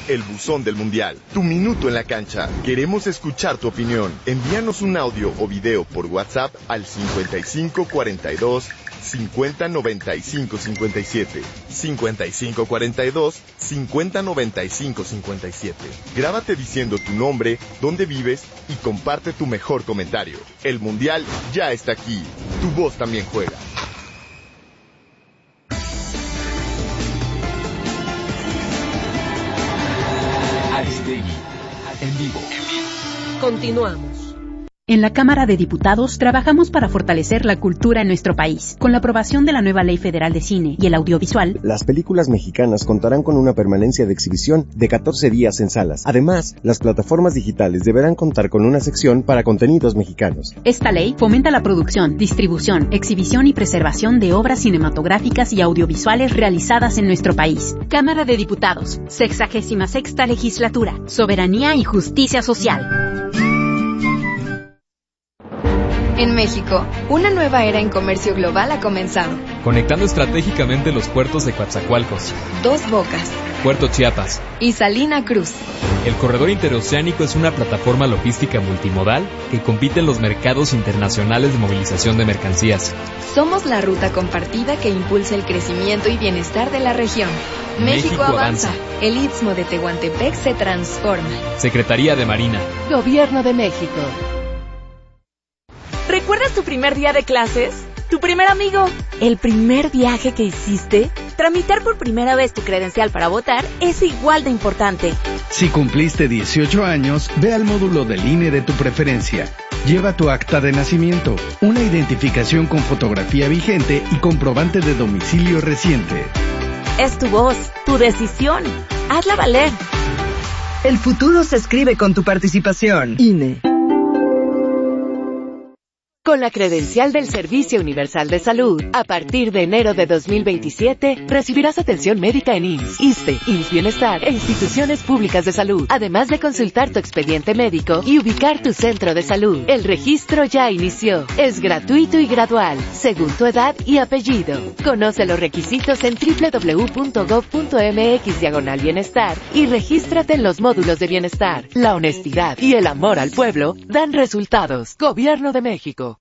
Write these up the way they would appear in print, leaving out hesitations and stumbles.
el buzón del Mundial. Tu minuto en la cancha. Queremos escuchar tu opinión. Envíanos un audio o video por WhatsApp al 5542 50 95 57. 5542 50 95 57. Grábate diciendo tu nombre, dónde vives y comparte tu mejor comentario. El Mundial ya está aquí. Tu voz también juega. Aristegui, en vivo. Continuamos. En la Cámara de Diputados trabajamos para fortalecer la cultura en nuestro país. Con la aprobación de la nueva Ley Federal de Cine y el Audiovisual, las películas mexicanas contarán con una permanencia de exhibición de 14 días en salas. Además, las plataformas digitales deberán contar con una sección para contenidos mexicanos. Esta ley fomenta la producción, distribución, exhibición y preservación de obras cinematográficas y audiovisuales realizadas en nuestro país. Cámara de Diputados, 66ª Legislatura, Soberanía y Justicia Social. En México, una nueva era en comercio global ha comenzado. Conectando estratégicamente los puertos de Coatzacoalcos, Dos Bocas, Puerto Chiapas y Salina Cruz. El corredor interoceánico es una plataforma logística multimodal que compite en los mercados internacionales de movilización de mercancías. Somos la ruta compartida que impulsa el crecimiento y bienestar de la región. México avanza. El Istmo de Tehuantepec se transforma. Secretaría de Marina. Gobierno de México. ¿Recuerdas tu primer día de clases? ¿Tu primer amigo? ¿El primer viaje que hiciste? Tramitar por primera vez tu credencial para votar es igual de importante. Si cumpliste 18 años, ve al módulo del INE de tu preferencia. Lleva tu acta de nacimiento, una identificación con fotografía vigente y comprobante de domicilio reciente. Es tu voz, tu decisión. Hazla valer. El futuro se escribe con tu participación. INE. Con la credencial del Servicio Universal de Salud, a partir de enero de 2027, recibirás atención médica en IMSS, ISSSTE, IMSS Bienestar e instituciones públicas de salud, además de consultar tu expediente médico y ubicar tu centro de salud. El registro ya inició. Es gratuito y gradual, según tu edad y apellido. Conoce los requisitos en www.gov.mx/bienestar y regístrate en los módulos de bienestar. La honestidad y el amor al pueblo dan resultados. Gobierno de México.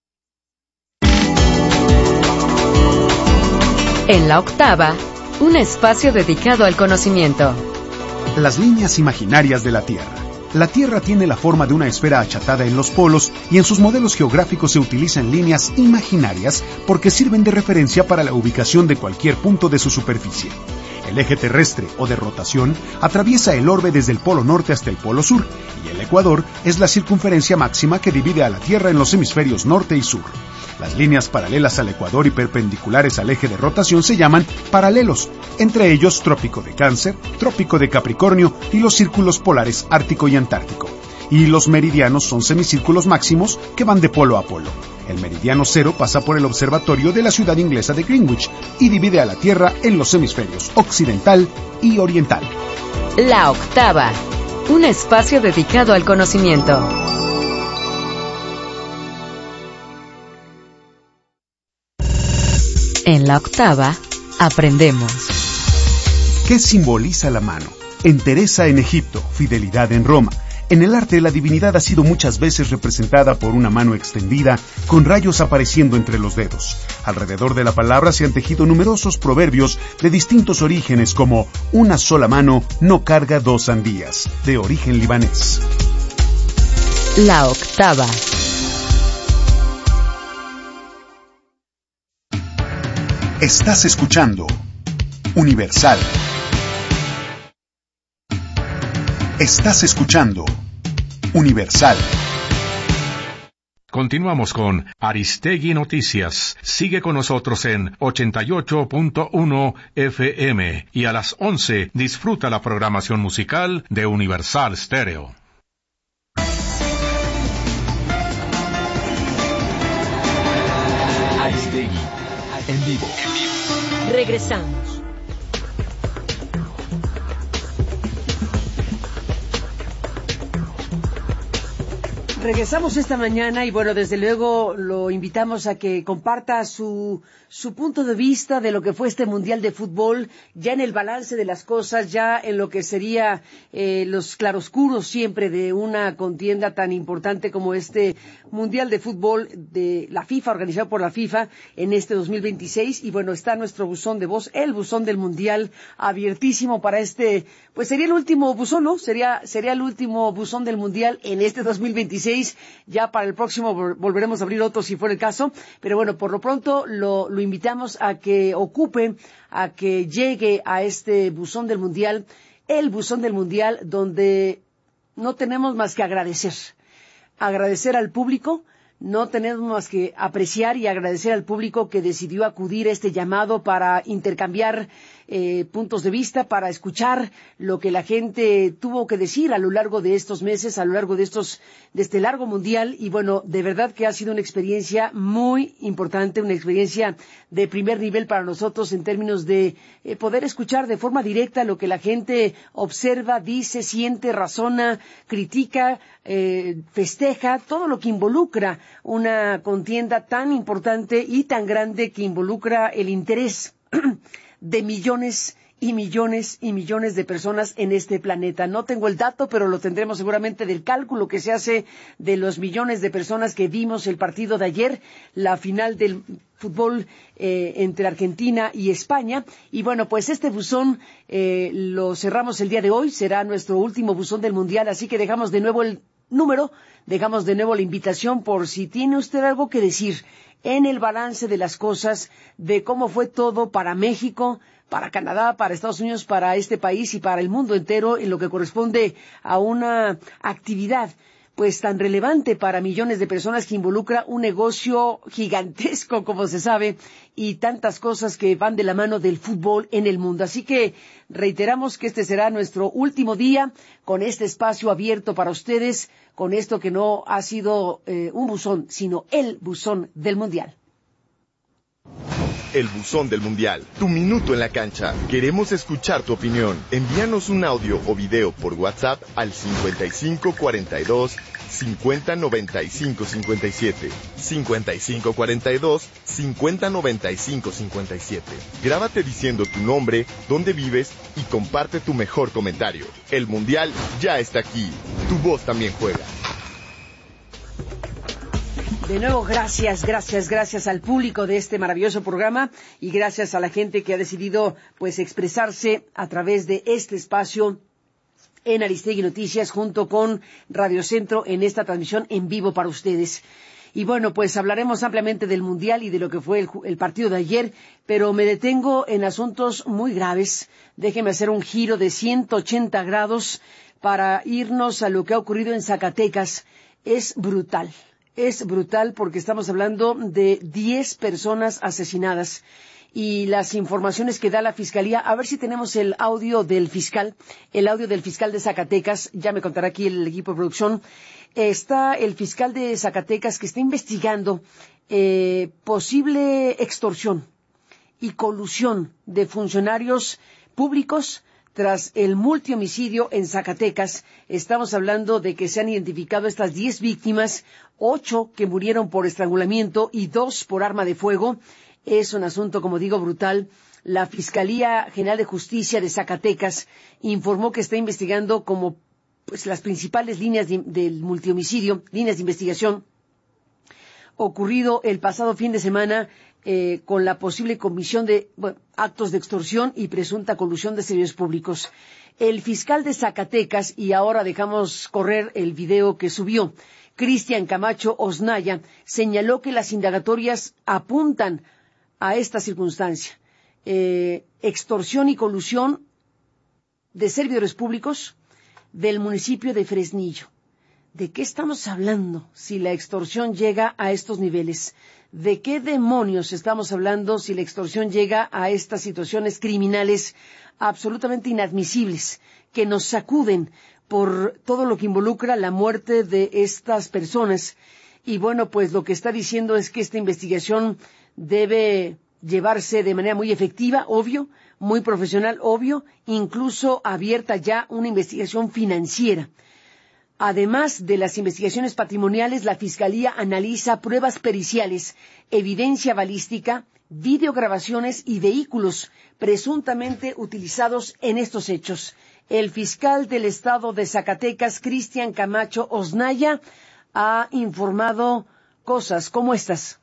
En la octava, un espacio dedicado al conocimiento. Las líneas imaginarias de la Tierra. La Tierra tiene la forma de una esfera achatada en los polos y en sus modelos geográficos se utilizan líneas imaginarias porque sirven de referencia para la ubicación de cualquier punto de su superficie. El eje terrestre o de rotación atraviesa el orbe desde el polo norte hasta el polo sur y el ecuador es la circunferencia máxima que divide a la Tierra en los hemisferios norte y sur. Las líneas paralelas al ecuador y perpendiculares al eje de rotación se llaman paralelos, entre ellos Trópico de Cáncer, Trópico de Capricornio y los círculos polares Ártico y Antártico. Y los meridianos son semicírculos máximos que van de polo a polo. El meridiano cero pasa por el observatorio de la ciudad inglesa de Greenwich y divide a la Tierra en los hemisferios occidental y oriental. La octava, un espacio dedicado al conocimiento. En la octava, aprendemos. ¿Qué simboliza la mano? Entereza en Egipto, fidelidad en Roma. En el arte, la divinidad ha sido muchas veces representada por una mano extendida, con rayos apareciendo entre los dedos. Alrededor de la palabra se han tejido numerosos proverbios de distintos orígenes, como una sola mano no carga dos sandías, de origen libanés. La octava. Estás escuchando Universal. Estás escuchando Universal. Continuamos con Aristegui Noticias. Sigue con nosotros en 88.1 FM y a las 11 disfruta la programación musical de Universal Stereo. Aristegui, en vivo. Regresamos. Regresamos esta mañana y bueno, desde luego lo invitamos a que comparta su punto de vista de lo que fue este Mundial de Fútbol, ya en el balance de las cosas, ya en lo que sería los claroscuros siempre de una contienda tan importante como este Mundial de Fútbol de la FIFA, organizado por la FIFA en este 2026. Y bueno, está nuestro buzón de voz, el buzón del Mundial, abiertísimo para este, pues sería el último buzón, ¿no? Sería el último buzón del Mundial en este 2026. Ya para el próximo volveremos a abrir otro si fuera el caso, pero bueno, por lo pronto lo invitamos a que ocupe, a que llegue a este buzón del Mundial, el buzón del Mundial, donde no tenemos más que agradecer al público. No tenemos más que apreciar y agradecer al público que decidió acudir a este llamado para intercambiar puntos de vista, para escuchar lo que la gente tuvo que decir a lo largo de estos meses, a lo largo de este largo mundial. Y bueno, de verdad que ha sido una experiencia muy importante, una experiencia de primer nivel para nosotros en términos de poder escuchar de forma directa lo que la gente observa, dice, siente, razona, critica, festeja, todo lo que involucra una contienda tan importante y tan grande que involucra el interés de millones y millones y millones de personas en este planeta. No tengo el dato, pero lo tendremos seguramente del cálculo que se hace de los millones de personas que vimos el partido de ayer, la final del fútbol entre Argentina y España. Y bueno, pues este buzón lo cerramos el día de hoy, será nuestro último buzón del Mundial, así que dejamos de nuevo el número, dejamos de nuevo la invitación por si tiene usted algo que decir en el balance de las cosas, de cómo fue todo para México, para Canadá, para Estados Unidos, para este país y para el mundo entero en lo que corresponde a una actividad pues tan relevante para millones de personas que involucra un negocio gigantesco, como se sabe, y tantas cosas que van de la mano del fútbol en el mundo. Así que reiteramos que este será nuestro último día con este espacio abierto para ustedes, con esto que no ha sido un buzón, sino el buzón del Mundial. El buzón del Mundial, tu minuto en la cancha. Queremos escuchar tu opinión. Envíanos un audio o video por WhatsApp al 5542 5095 57. 5542 5095 57. Grábate diciendo tu nombre, dónde vives y comparte tu mejor comentario. El Mundial ya está aquí. Tu voz también juega. De nuevo, gracias al público de este maravilloso programa y gracias a la gente que ha decidido pues expresarse a través de este espacio en Aristegui Noticias junto con Radio Centro en esta transmisión en vivo para ustedes. Y bueno, pues hablaremos ampliamente del Mundial y de lo que fue el partido de ayer, pero me detengo en asuntos muy graves. Déjeme hacer un giro de 180 grados para irnos a lo que ha ocurrido en Zacatecas. Es brutal. Es brutal porque estamos hablando de 10 personas asesinadas y las informaciones que da la Fiscalía. A ver si tenemos el audio del fiscal de Zacatecas. Ya me contará aquí el equipo de producción. Está el fiscal de Zacatecas que está investigando posible extorsión y colusión de funcionarios públicos tras el multihomicidio en Zacatecas. Estamos hablando de que se han identificado estas 10 víctimas, 8 que murieron por estrangulamiento y 2 por arma de fuego. Es un asunto, como digo, brutal. La Fiscalía General de Justicia de Zacatecas informó que está investigando como pues las principales líneas del multihomicidio, líneas de investigación ocurrido el pasado fin de semana con la posible comisión de actos de extorsión y presunta colusión de servidores públicos. El fiscal de Zacatecas, y ahora dejamos correr el video que subió, Cristian Camacho Osnaya, señaló que las indagatorias apuntan a esta circunstancia. Extorsión y colusión de servidores públicos del municipio de Fresnillo. ¿De qué estamos hablando si la extorsión llega a estos niveles? ¿De qué demonios estamos hablando si la extorsión llega a estas situaciones criminales absolutamente inadmisibles que nos sacuden por todo lo que involucra la muerte de estas personas? Y bueno, pues lo que está diciendo es que esta investigación debe llevarse de manera muy efectiva, obvio, muy profesional, obvio, incluso abierta ya una investigación financiera. Además de las investigaciones patrimoniales, la Fiscalía analiza pruebas periciales, evidencia balística, videograbaciones y vehículos presuntamente utilizados en estos hechos. El fiscal del estado de Zacatecas, Cristian Camacho Osnaya, ha informado cosas como estas.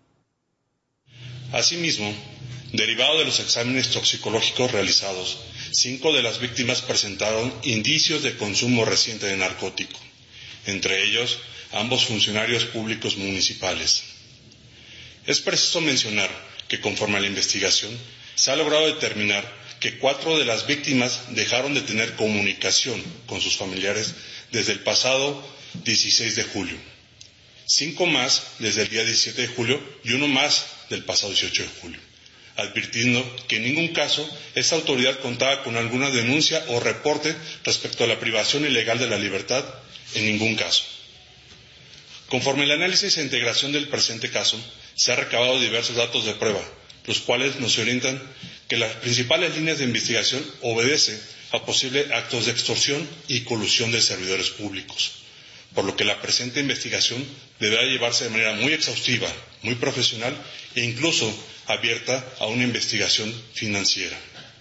Asimismo, derivado de los exámenes toxicológicos realizados, 5 de las víctimas presentaron indicios de consumo reciente de narcótico, entre ellos ambos funcionarios públicos municipales. Es preciso mencionar que conforme a la investigación, se ha logrado determinar que 4 de las víctimas dejaron de tener comunicación con sus familiares desde el pasado 16 de julio, 5 más desde el día 17 de julio y 1 más del pasado 18 de julio, advirtiendo que en ningún caso esta autoridad contaba con alguna denuncia o reporte respecto a la privación ilegal de la libertad, en ningún caso. Conforme al análisis e integración del presente caso, se han recabado diversos datos de prueba, los cuales nos orientan que las principales líneas de investigación obedecen a posibles actos de extorsión y colusión de servidores públicos, por lo que la presente investigación deberá llevarse de manera muy exhaustiva, muy profesional e incluso abierta a una investigación financiera.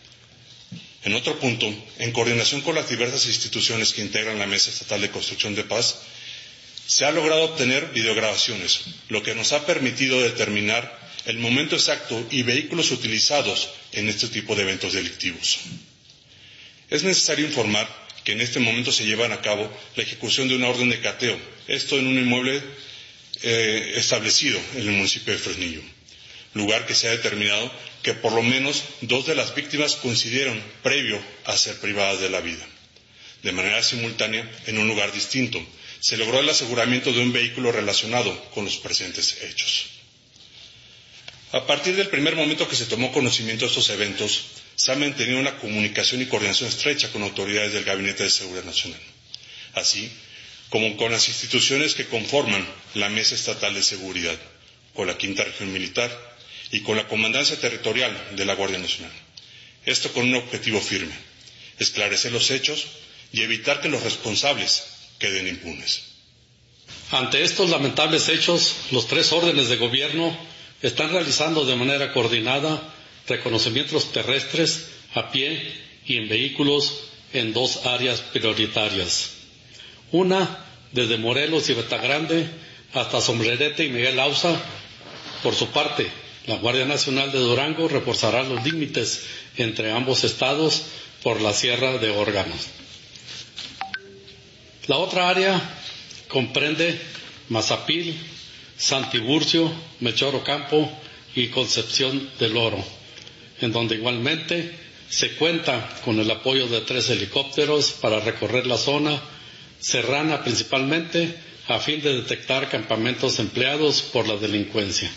En otro punto, en coordinación con las diversas instituciones que integran la Mesa Estatal de Construcción de Paz, se ha logrado obtener videograbaciones, lo que nos ha permitido determinar el momento exacto y vehículos utilizados en este tipo de eventos delictivos. Es necesario informar que en este momento se lleva a cabo la ejecución de una orden de cateo, esto en un inmueble establecido en el municipio de Fresnillo, lugar que se ha determinado que por lo menos 2 de las víctimas coincidieron previo a ser privadas de la vida. De manera simultánea, en un lugar distinto, se logró el aseguramiento de un vehículo relacionado con los presentes hechos. A partir del primer momento que se tomó conocimiento de estos eventos, se ha mantenido una comunicación y coordinación estrecha con autoridades del Gabinete de Seguridad Nacional, así como con las instituciones que conforman la Mesa Estatal de Seguridad, con la Quinta Región Militar y con la Comandancia Territorial de la Guardia Nacional. Esto con un objetivo firme: esclarecer los hechos y evitar que los responsables queden impunes. Ante estos lamentables hechos, los 3 órdenes de gobierno están realizando de manera coordinada reconocimientos terrestres, a pie y en vehículos en 2 áreas prioritarias. Una, desde Morelos y Betagrande hasta Sombrerete y Miguel Auza. Por su parte, la Guardia Nacional de Durango reforzará los límites entre ambos estados por la Sierra de Órganos. La otra área comprende Mazapil, Santiburcio, Melchor Ocampo y Concepción del Oro, en donde igualmente se cuenta con el apoyo de 3 helicópteros para recorrer la zona serrana principalmente, a fin de detectar campamentos empleados por la delincuencia.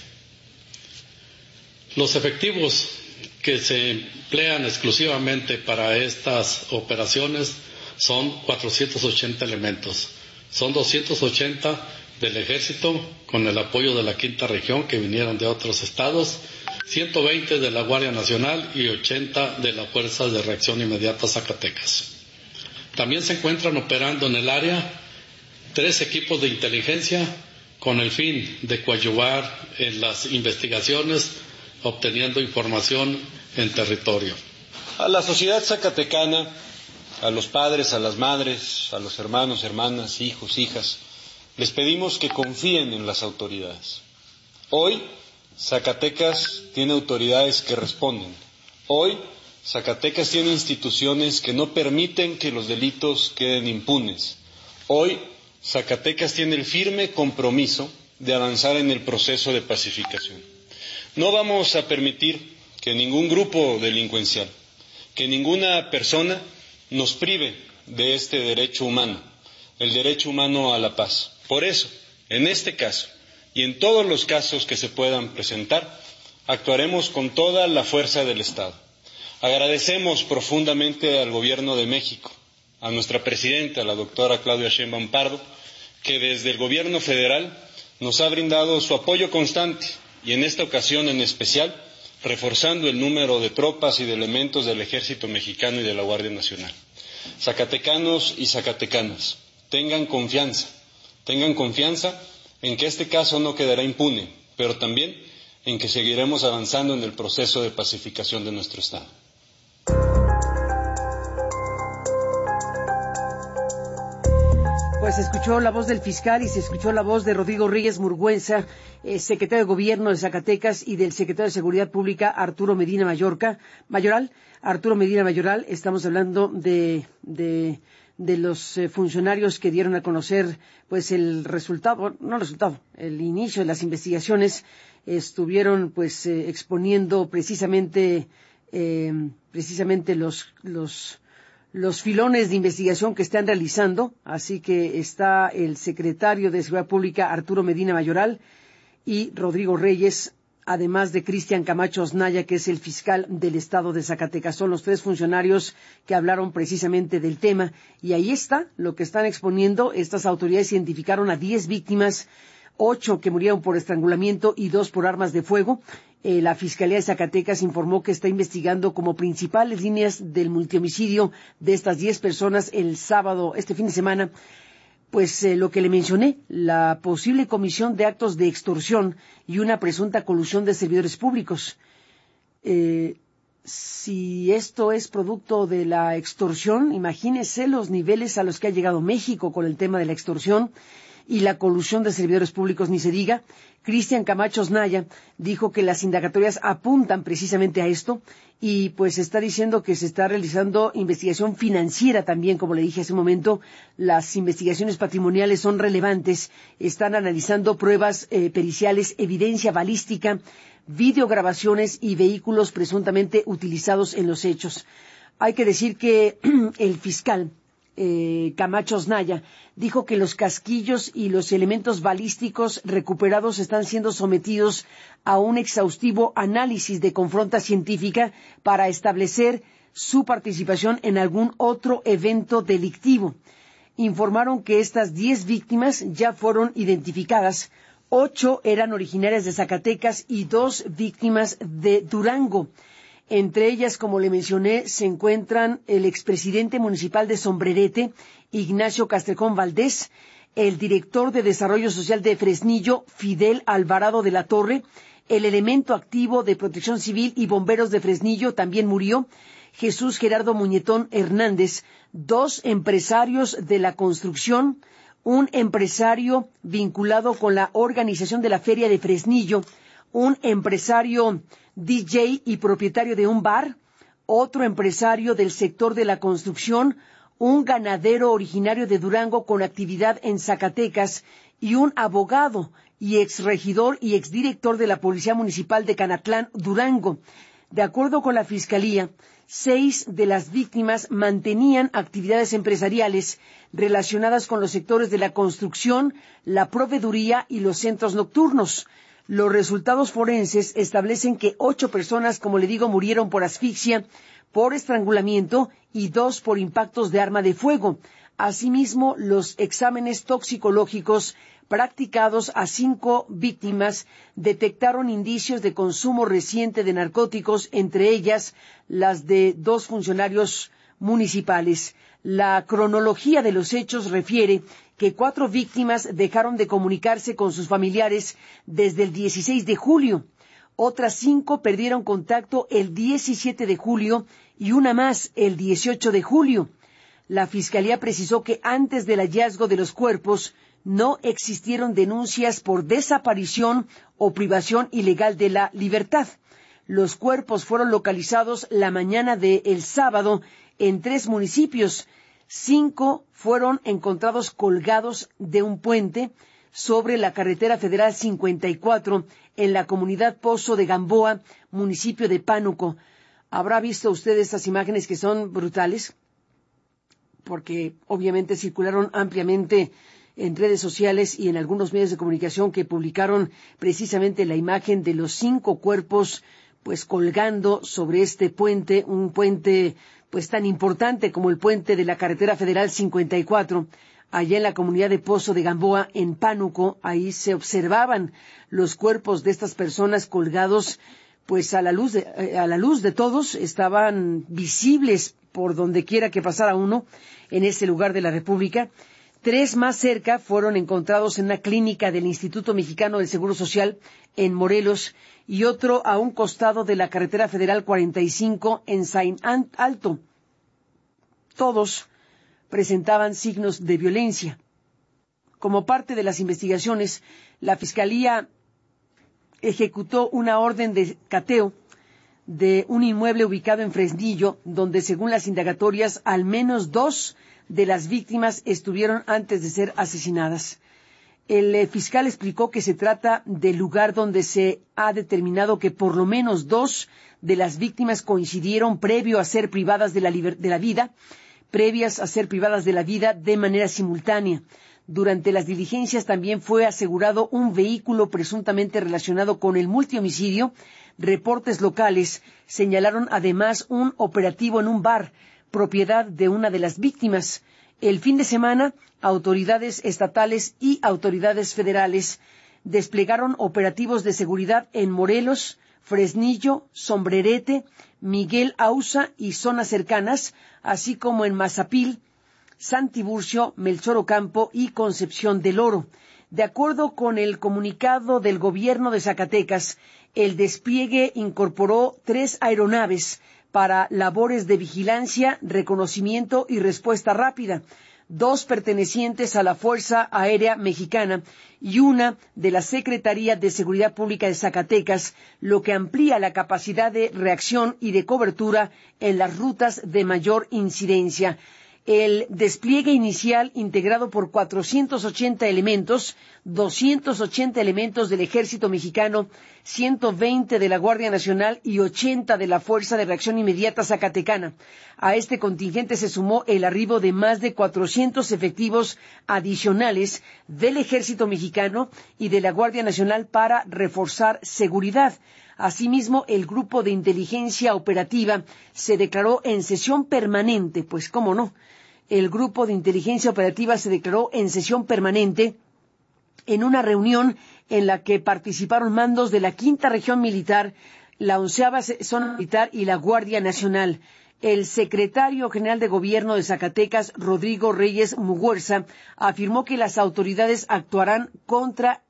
Los efectivos que se emplean exclusivamente para estas operaciones son 480 elementos. Son 280 del Ejército con el apoyo de la Quinta Región, que vinieron de otros estados, 120 de la Guardia Nacional y 80 de la Fuerza de Reacción Inmediata Zacatecas. También se encuentran operando en el área 3 equipos de inteligencia con el fin de coadyuvar en las investigaciones, obteniendo información en territorio. A la sociedad zacatecana, a los padres, a las madres, a los hermanos, hermanas, hijos, hijas, les pedimos que confíen en las autoridades. Hoy, Zacatecas tiene autoridades que responden. Hoy, Zacatecas tiene instituciones que no permiten que los delitos queden impunes. Hoy, Zacatecas tiene el firme compromiso de avanzar en el proceso de pacificación. No vamos a permitir que ningún grupo delincuencial, que ninguna persona nos prive de este derecho humano, el derecho humano a la paz. Por eso, en este caso y en todos los casos que se puedan presentar, actuaremos con toda la fuerza del Estado. Agradecemos profundamente al Gobierno de México, a nuestra presidenta, la doctora Claudia Sheinbaum Pardo, que desde el Gobierno federal nos ha brindado su apoyo constante y en esta ocasión en especial reforzando el número de tropas y de elementos del Ejército Mexicano y de la Guardia Nacional. Zacatecanos y zacatecanas, tengan confianza en que este caso no quedará impune, pero también en que seguiremos avanzando en el proceso de pacificación de nuestro Estado. Pues se escuchó la voz del fiscal y se escuchó la voz de Rodrigo Reyes Murguenza, secretario de Gobierno de Zacatecas, y del secretario de Seguridad Pública, Arturo Medina Mayoral. Estamos hablando de los funcionarios que dieron a conocer pues el inicio de las investigaciones. Estuvieron pues exponiendo precisamente los filones de investigación que están realizando. Así que está el secretario de Seguridad Pública, Arturo Medina Mayoral, y Rodrigo Reyes, además de Cristian Camacho Osnaya, que es el fiscal del estado de Zacatecas. Son los tres funcionarios que hablaron precisamente del tema. Y ahí está lo que están exponiendo. Estas autoridades identificaron a 10 víctimas, 8 que murieron por estrangulamiento y 2 por armas de fuego. La Fiscalía de Zacatecas informó que está investigando como principales líneas del multihomicidio de estas 10 personas el sábado, este fin de semana, pues lo que le mencioné, la posible comisión de actos de extorsión y una presunta colusión de servidores públicos. Si esto es producto de la extorsión, imagínese los niveles a los que ha llegado México con el tema de la extorsión y la colusión de servidores públicos, ni se diga. Cristian Camacho Osnaya dijo que las indagatorias apuntan precisamente a esto y pues está diciendo que se está realizando investigación financiera también, como le dije hace un momento. Las investigaciones patrimoniales son relevantes, están analizando pruebas periciales, evidencia balística, videograbaciones y vehículos presuntamente utilizados en los hechos. Hay que decir que el fiscal Camacho Osnaya dijo que los casquillos y los elementos balísticos recuperados están siendo sometidos a un exhaustivo análisis de confronta científica para establecer su participación en algún otro evento delictivo. Informaron que estas 10 víctimas ya fueron identificadas. 8 eran originarias de Zacatecas y 2 víctimas de Durango. Entre ellas, como le mencioné, se encuentran el expresidente municipal de Sombrerete, Ignacio Castrejón Valdés, el director de Desarrollo Social de Fresnillo, Fidel Alvarado de la Torre, el elemento activo de Protección Civil y Bomberos de Fresnillo también murió, Jesús Gerardo Muñetón Hernández, 2 empresarios de la construcción, un empresario vinculado con la organización de la Feria de Fresnillo, un empresario DJ y propietario de un bar, otro empresario del sector de la construcción, un ganadero originario de Durango con actividad en Zacatecas y un abogado y exregidor y exdirector de la Policía Municipal de Canatlán, Durango. De acuerdo con la Fiscalía, 6 de las víctimas mantenían actividades empresariales relacionadas con los sectores de la construcción, la proveeduría y los centros nocturnos. Los resultados forenses establecen que 8 personas, como le digo, murieron por asfixia, por estrangulamiento y 2 por impactos de arma de fuego. Asimismo, los exámenes toxicológicos practicados a 5 víctimas detectaron indicios de consumo reciente de narcóticos, entre ellas las de 2 funcionarios municipales. La cronología de los hechos refiere que 4 víctimas dejaron de comunicarse con sus familiares desde el 16 de julio. Otras 5 perdieron contacto el 17 de julio y una más el 18 de julio. La Fiscalía precisó que antes del hallazgo de los cuerpos no existieron denuncias por desaparición o privación ilegal de la libertad. Los cuerpos fueron localizados la mañana del sábado en 3 municipios. 5 fueron encontrados colgados de un puente sobre la carretera federal 54 en la comunidad Pozo de Gamboa, municipio de Pánuco. Habrá visto usted estas imágenes que son brutales, porque obviamente circularon ampliamente en redes sociales y en algunos medios de comunicación que publicaron precisamente la imagen de los 5 cuerpos pues colgando sobre este puente, un puente pues tan importante como el puente de la carretera federal 54, allá en la comunidad de Pozo de Gamboa, en Pánuco. Ahí se observaban los cuerpos de estas personas colgados pues a la luz de todos, estaban visibles por donde quiera que pasara uno en ese lugar de la República. 3 más cerca fueron encontrados en una clínica del Instituto Mexicano del Seguro Social en Morelos y otro a un costado de la carretera federal 45 en Saint Alto. Todos presentaban signos de violencia. Como parte de las investigaciones, la Fiscalía ejecutó una orden de cateo de un inmueble ubicado en Fresnillo, donde, según las indagatorias, al menos 2 de las víctimas estuvieron antes de ser asesinadas. El fiscal explicó que se trata del lugar donde se ha determinado que por lo menos 2 de las víctimas coincidieron previas a ser privadas de la vida de manera simultánea. Durante las diligencias también fue asegurado un vehículo presuntamente relacionado con el multihomicidio. Reportes locales señalaron además un operativo en un bar, propiedad de una de las víctimas. El fin de semana, autoridades estatales y autoridades federales desplegaron operativos de seguridad en Morelos, Fresnillo, Sombrerete, Miguel Auza y zonas cercanas, así como en Mazapil, Santiburcio, Melchor Ocampo y Concepción del Oro. De acuerdo con el comunicado del gobierno de Zacatecas, el despliegue incorporó 3 aeronaves para labores de vigilancia, reconocimiento y respuesta rápida, 2 pertenecientes a la Fuerza Aérea Mexicana y una de la Secretaría de Seguridad Pública de Zacatecas, lo que amplía la capacidad de reacción y de cobertura en las rutas de mayor incidencia. El despliegue inicial, integrado por 480 elementos, 280 elementos del Ejército Mexicano, 120 de la Guardia Nacional y 80 de la Fuerza de Reacción Inmediata Zacatecana. A este contingente se sumó el arribo de más de 400 efectivos adicionales del Ejército Mexicano y de la Guardia Nacional para reforzar seguridad. Asimismo, el Grupo de Inteligencia Operativa se declaró en sesión permanente, pues cómo no. El Grupo de Inteligencia Operativa se declaró en sesión permanente en una reunión en la que participaron mandos de la 5ª Región Militar, la 11ª Zona Militar y la Guardia Nacional. El secretario general de Gobierno de Zacatecas, Rodrigo Reyes Muguerza, afirmó que las autoridades actuarán contra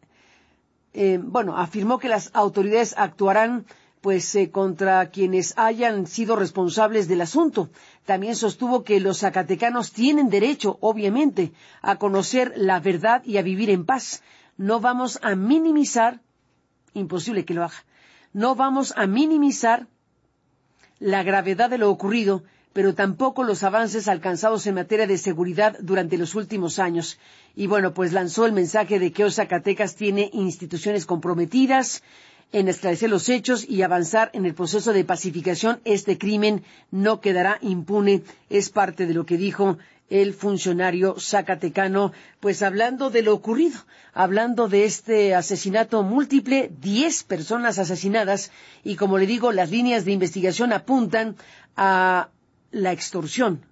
quienes hayan sido responsables del asunto. También sostuvo que los zacatecanos tienen derecho, obviamente, a conocer la verdad y a vivir en paz. No vamos a minimizar, imposible que lo haga, no vamos a minimizar la gravedad de lo ocurrido, pero tampoco los avances alcanzados en materia de seguridad durante los últimos años. Y bueno, pues lanzó el mensaje de que Zacatecas tiene instituciones comprometidas en esclarecer los hechos y avanzar en el proceso de pacificación. Este crimen no quedará impune, es parte de lo que dijo el funcionario zacatecano, pues hablando de lo ocurrido, hablando de este asesinato múltiple, 10 personas asesinadas, y como le digo, las líneas de investigación apuntan a la extorsión.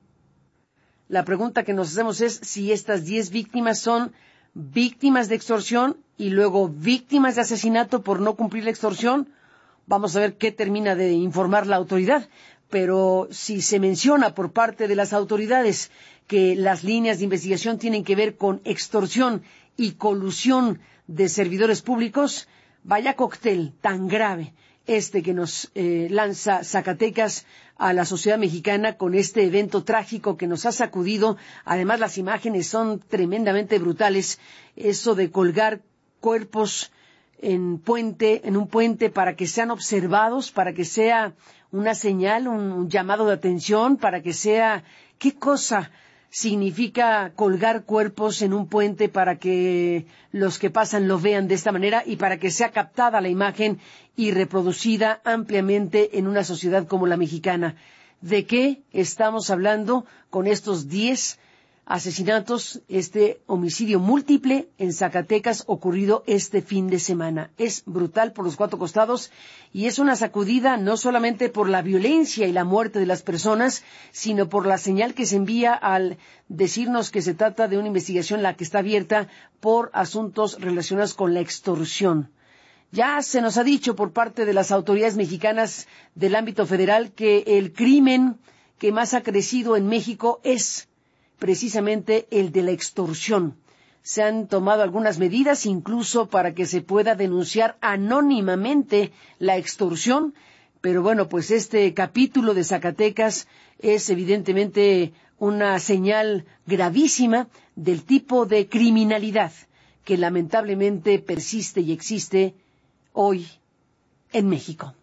La pregunta que nos hacemos es si estas 10 víctimas son víctimas de extorsión y luego víctimas de asesinato por no cumplir la extorsión. Vamos a ver qué termina de informar la autoridad. Pero si se menciona por parte de las autoridades que las líneas de investigación tienen que ver con extorsión y colusión de servidores públicos, vaya cóctel tan grave este que nos lanza Zacatecas a la sociedad mexicana con este evento trágico que nos ha sacudido. Además, las imágenes son tremendamente brutales. Eso de colgar cuerpos en un puente para que sean observados, para que sea una señal, un llamado de atención, para que sea... ¿Qué cosa significa colgar cuerpos en un puente para que los que pasan lo vean de esta manera y para que sea captada la imagen y reproducida ampliamente en una sociedad como la mexicana? ¿De qué estamos hablando con estos 10 asesinatos, este homicidio múltiple en Zacatecas ocurrido este fin de semana? Es brutal por los 4 costados y es una sacudida no solamente por la violencia y la muerte de las personas, sino por la señal que se envía al decirnos que se trata de una investigación la que está abierta por asuntos relacionados con la extorsión. Ya se nos ha dicho por parte de las autoridades mexicanas del ámbito federal que el crimen que más ha crecido en México es precisamente el de la extorsión. Se han tomado algunas medidas incluso para que se pueda denunciar anónimamente la extorsión, pero bueno, pues este capítulo de Zacatecas es evidentemente una señal gravísima del tipo de criminalidad que lamentablemente persiste y existe hoy en México.